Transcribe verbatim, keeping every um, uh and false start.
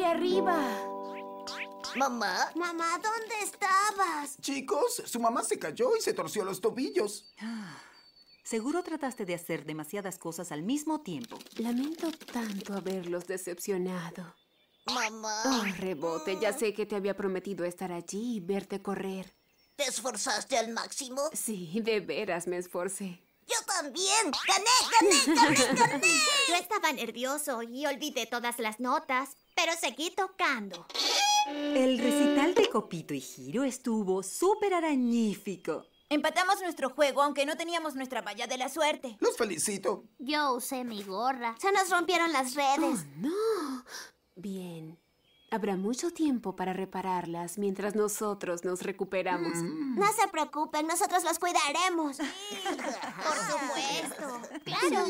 arriba. ¿Mamá? Mamá, ¿dónde estabas? Chicos, su mamá se cayó y se torció los tobillos. Seguro trataste de hacer demasiadas cosas al mismo tiempo. Lamento tanto haberlos decepcionado. Mamá. Oh, Rebote, ya sé que te había prometido estar allí y verte correr. ¿Te esforzaste al máximo? Sí, de veras me esforcé. ¡Yo también! ¡Gané, gané, gané, gané! Yo estaba nervioso y olvidé todas las notas, pero seguí tocando. El recital de Copito y Giro estuvo súper arañífico. Empatamos nuestro juego, aunque no teníamos nuestra valla de la suerte. Los felicito. Yo usé mi gorra. Se nos rompieron las redes. Oh, no. Bien. Habrá mucho tiempo para repararlas mientras nosotros nos recuperamos. Mm. No se preocupen, nosotros los cuidaremos. Sí, por supuesto. Claro.